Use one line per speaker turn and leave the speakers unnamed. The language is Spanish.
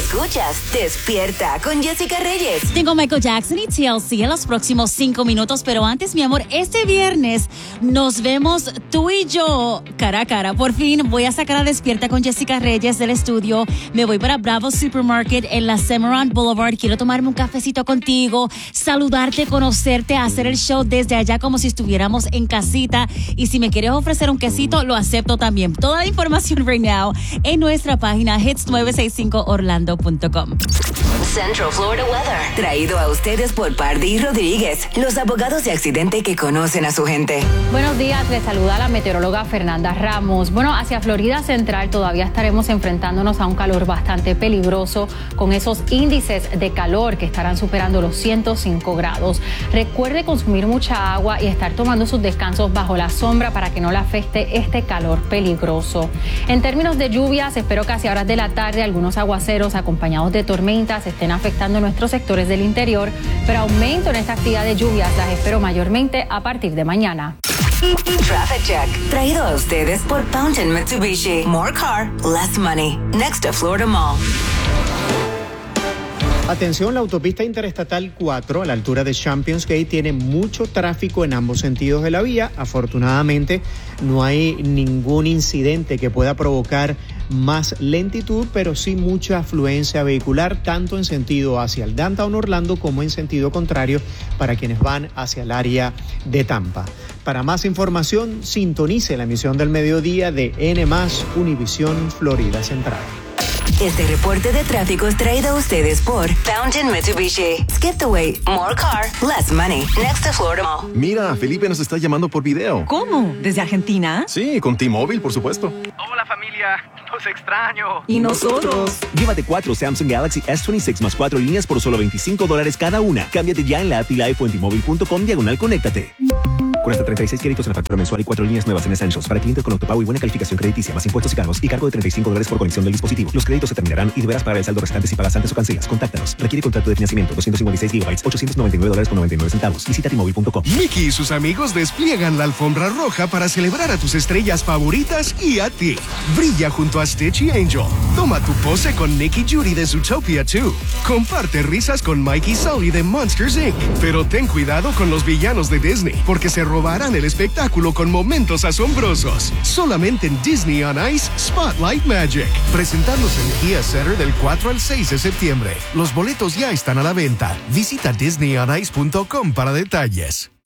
Escuchas Despierta con Jessica Reyes.
Tengo Michael Jackson y TLC en los próximos 5 minutos, pero antes, mi amor, este viernes nos vemos tú y yo cara a cara. Por fin voy a sacar a Despierta con Jessica Reyes del estudio. Me voy para Bravo Supermarket en la Cimarron Boulevard. Quiero tomarme un cafecito contigo, saludarte, conocerte, hacer el show desde allá como si estuviéramos en casita. Y si me quieres ofrecer un quesito, lo acepto también. Toda la información right now en nuestra página hits965orlando.com.
Central Florida Weather. Traído a ustedes por Pardí Rodríguez, los abogados de accidente que conocen a su gente.
Buenos días, les saluda la meteoróloga Fernanda Ramos. Bueno, hacia Florida Central todavía estaremos enfrentándonos a un calor bastante peligroso con esos índices de calor que estarán superando los 105 grados. Recuerde consumir mucha agua y estar tomando sus descansos bajo la sombra para que no le afecte este calor peligroso. En términos de lluvias, espero que hacia horas de la tarde algunos aguaceros acompañados de tormentas estén afectando nuestros sectores del interior, pero aumento en esta actividad de lluvias las espero mayormente a partir de mañana.
Traffic Check. Traído a ustedes por Fountain Mitsubishi. More car, less money. Next to Florida Mall.
Atención, la autopista interestatal 4 a la altura de Champions Gate tiene mucho tráfico en ambos sentidos de la vía. Afortunadamente no hay ningún incidente que pueda provocar más lentitud, pero sí mucha afluencia vehicular, tanto en sentido hacia el Downtown Orlando como en sentido contrario para quienes van hacia el área de Tampa. Para más información, sintonice la emisión del mediodía de N+, Univisión Florida Central.
Este reporte de tráfico es traído a ustedes por Fountain Mitsubishi. Skip the wait. More car, less money. Next to Florida Mall.
Mira, Felipe nos está llamando por video.
¿Cómo? ¿Desde Argentina?
Sí, con T-Mobile, por supuesto.
Hola familia, los extraño.
¿Y nosotros?
Llévate 4 Samsung Galaxy S26 más 4 líneas por solo $25 cada una. Cámbiate ya en la app y live o en T-Mobile.com/conéctate. Con hasta 36 créditos en la factura mensual y 4 líneas nuevas en Essentials para clientes con autopago y buena calificación crediticia, más impuestos y cargos y cargo de $35 por conexión del dispositivo. Los créditos se terminarán y deberás pagar el saldo restante si pagas antes o cancelas. Contáctanos. Requiere contrato de financiamiento, 256 GB, $899.99. Visita T-Mobile.com.
Mickey y sus amigos despliegan la alfombra roja para celebrar a tus estrellas favoritas y a ti. Brilla junto a Stitch y Angel. Toma tu pose con Nick y Judy de Zootopia 2. Comparte risas con Mike y Sully de Monsters, Inc. Pero ten cuidado con los villanos de Disney, porque se robarán el espectáculo con momentos asombrosos. Solamente en Disney on Ice Spotlight Magic. Presentándose en Kia Center del 4 al 6 de septiembre. Los boletos ya están a la venta. Visita DisneyOnIce.com para detalles.